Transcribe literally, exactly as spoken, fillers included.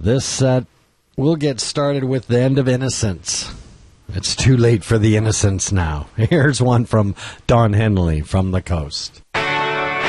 This set will get started with the end of Innocence. It's too late for the Innocents now. Here's one from Don Henley from the Coast.